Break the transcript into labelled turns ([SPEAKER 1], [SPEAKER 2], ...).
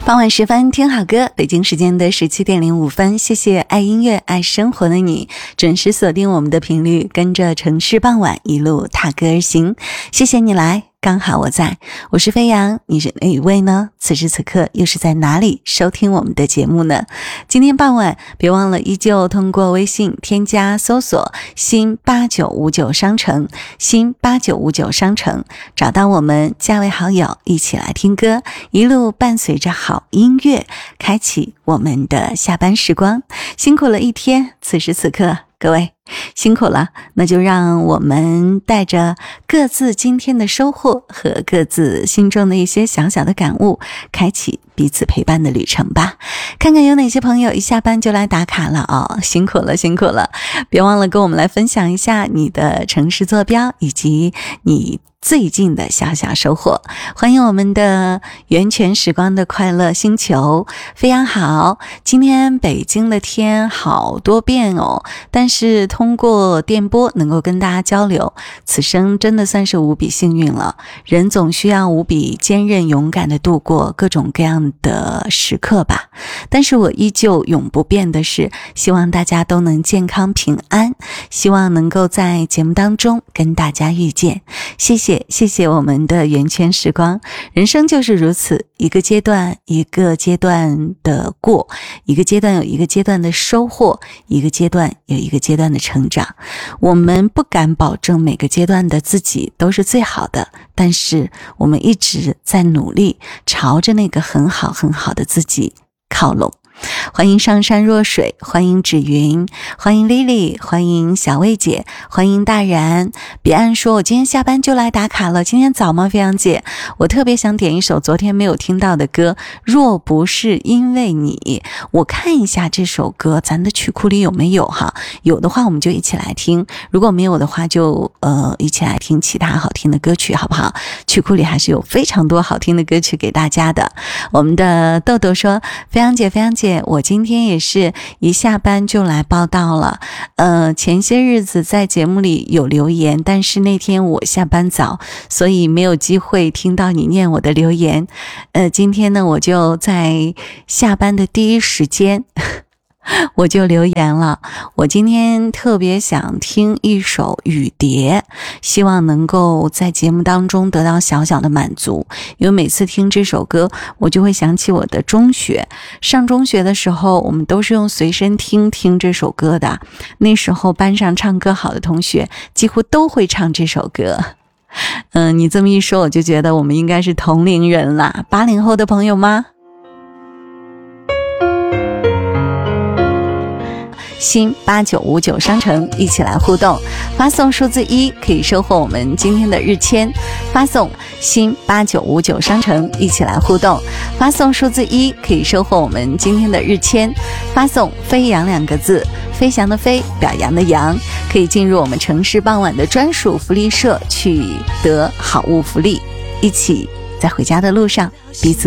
[SPEAKER 1] 傍晚时分听好歌，北京时间的17:05，谢谢爱音乐爱生活的你准时锁定我们的频率，跟着城市傍晚一路踏歌而行，谢谢你来，刚好我在。我是飞扬，你是哪一位呢？此时此刻又是在哪里收听我们的节目呢？今天傍晚别忘了依旧通过微信添加搜索新8959商城，新8959商城，找到我们，加为好友，一起来听歌，一路伴随着好音乐，开启我们的下班时光。辛苦了一天，此时此刻各位辛苦了，那就让我们带着各自今天的收获和各自心中的一些小小的感悟，开启彼此陪伴的旅程吧。看看有哪些朋友一下班就来打卡了哦，辛苦了辛苦了，别忘了跟我们来分享一下你的城市坐标以及你最近的小小收获。欢迎我们的源泉时光的快乐星球，非常好，今天北京的天好多变哦，但是通过电波能够跟大家交流，此生真的算是无比幸运了。人总需要无比坚韧勇敢的度过各种各样的时刻吧，但是我依旧永不变的是希望大家都能健康平安，希望能够在节目当中跟大家遇见。谢谢我们的源泉时光，人生就是如此，一个阶段一个阶段的过，一个阶段有一个阶段的收获，一个阶段有一个阶段的成长。我们不敢保证每个阶段的自己都是最好的，但是我们一直在努力朝着那个很好很好的自己靠拢。欢迎上山若水，欢迎芷云，欢迎 Lily， 欢迎小魏姐，欢迎大然。别按说我今天下班就来打卡了，今天早吗飞扬姐？我特别想点一首昨天没有听到的歌，若不是因为你。我看一下这首歌咱的曲库里有没有哈，有的话我们就一起来听，如果没有的话就一起来听其他好听的歌曲好不好？曲库里还是有非常多好听的歌曲给大家的。我们的豆豆说，飞扬姐我今天也是一下班就来报道了，前些日子在节目里有留言，但是那天我下班早，所以没有机会听到你念我的留言。今天呢，我就在下班的第一时间我就留言了，我今天特别想听一首雨蝶，希望能够在节目当中得到小小的满足，因为每次听这首歌我就会想起我的中学，上中学的时候我们都是用随身听这首歌的，那时候班上唱歌好的同学几乎都会唱这首歌。你这么一说我就觉得我们应该是同龄人啦，80后的朋友吗？新8959商城，一起来互动，发送数字1可以收获我们今天的日签，发送新8959商城，一起来互动，发送数字1可以收获我们今天的日签，发送飞扬2个字，飞翔的飞，表扬的扬，可以进入我们城市傍晚的专属福利社，去得好物福利，一起在回家的路上彼此